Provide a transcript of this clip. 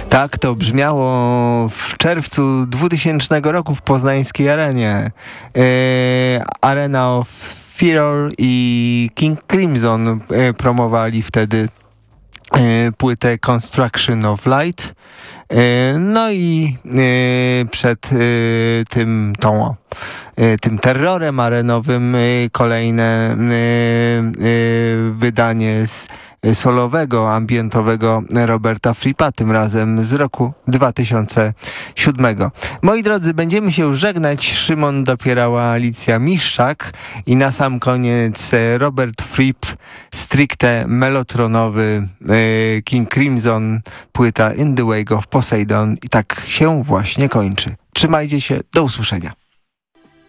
Tak to brzmiało w czerwcu 2000 roku w poznańskiej arenie. Arena of Fear i King Crimson promowali wtedy płytę Construction of Light. No i przed tym terrorem arenowym kolejne wydanie solowego, ambientowego Roberta Frippa, tym razem z roku 2007. Moi drodzy, będziemy się już żegnać. Szymon Dopierała, Alicja Miszczak i na sam koniec Robert Fripp, stricte melotronowy King Crimson, płyta In the Wake of Poseidon i tak się właśnie kończy. Trzymajcie się, do usłyszenia.